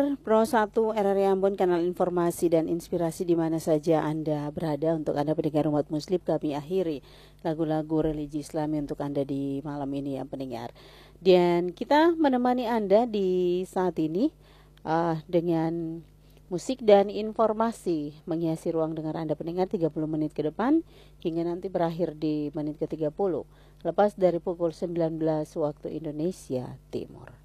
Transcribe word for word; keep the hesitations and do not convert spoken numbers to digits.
pendengar Pro satu R R I Ambon, kanal informasi dan inspirasi di mana saja Anda berada. Untuk Anda pendengar umat muslim, kami akhiri lagu-lagu religi Islami untuk Anda di malam ini ya pendengar. Dan kita menemani Anda di saat ini uh, dengan musik dan informasi menghiasi ruang dengar Anda pendengar tiga puluh menit ke depan hingga nanti berakhir di menit ke tiga puluh lepas dari pukul sembilan belas waktu Indonesia Timur.